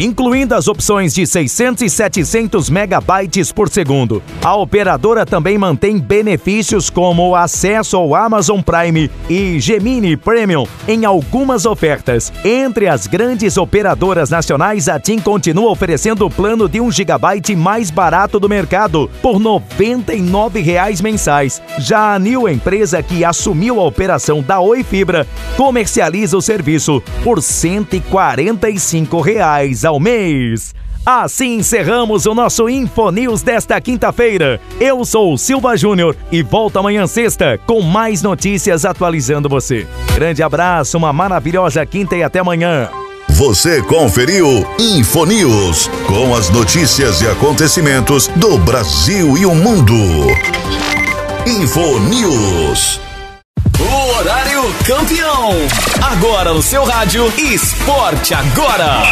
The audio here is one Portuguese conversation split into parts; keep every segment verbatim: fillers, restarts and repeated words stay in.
incluindo as opções de seiscentos e setecentos megabytes por segundo. A operadora também mantém benefícios como acesso ao Amazon Prime e Gemini Premium em algumas ofertas. Entre as grandes operadoras nacionais, a TIM continua oferecendo o plano de um gigabyte mais barato do mercado, por noventa e nove reais mensais. Já a Nil, empresa que assumiu a operação da Oi Fibra, comercializa o serviço por cento e quarenta e cinco reais ao mês. Assim encerramos o nosso Infonews desta quinta-feira. Eu sou o Silva Júnior e volto amanhã sexta com mais notícias atualizando você. Grande abraço, uma maravilhosa quinta e até amanhã. Você conferiu Infonews, com as notícias e acontecimentos do Brasil e o mundo. Infonews. O horário campeão. Agora no seu rádio, Esporte Agora.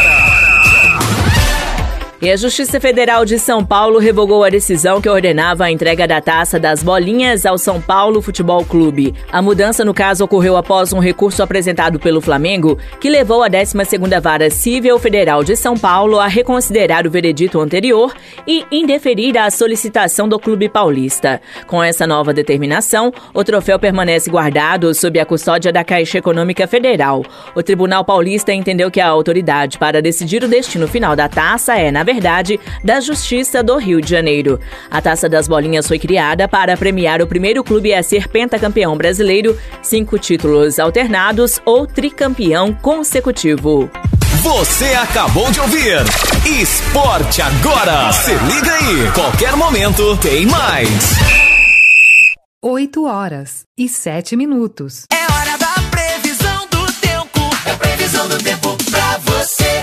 E a Justiça Federal de São Paulo revogou a decisão que ordenava a entrega da Taça das Bolinhas ao São Paulo Futebol Clube. A mudança, no caso, ocorreu após um recurso apresentado pelo Flamengo, que levou a décima segunda Vara Civil Federal de São Paulo a reconsiderar o veredito anterior e indeferir a solicitação do Clube Paulista. Com essa nova determinação, o troféu permanece guardado sob a custódia da Caixa Econômica Federal. O Tribunal Paulista entendeu que a autoridade para decidir o destino final da taça é, na verdade, da Justiça do Rio de Janeiro. A Taça das Bolinhas foi criada para premiar o primeiro clube a ser pentacampeão brasileiro, cinco títulos alternados ou tricampeão consecutivo. Você acabou de ouvir Esporte Agora. Se liga aí, qualquer momento tem mais. oito horas e sete minutos. É hora da previsão do tempo. É a previsão do tempo pra você.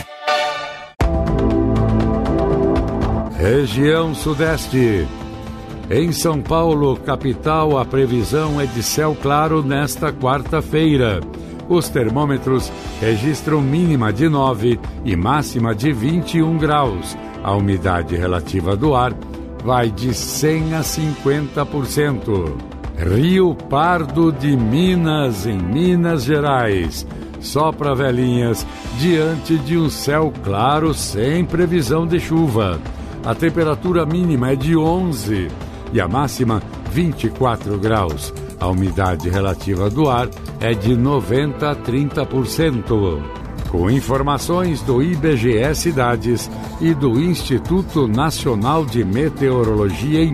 Região Sudeste. Em São Paulo, capital, a previsão é de céu claro nesta quarta-feira. Os termômetros registram mínima de nove e máxima de vinte e um graus. A umidade relativa do ar vai de cem a cinquenta por cento. Rio Pardo de Minas, em Minas Gerais. Sopra velhinhas diante de um céu claro sem previsão de chuva. A temperatura mínima é de onze e a máxima vinte e quatro graus. A umidade relativa do ar é de noventa a trinta por cento. Com informações do I B G E Cidades e do Instituto Nacional de Meteorologia em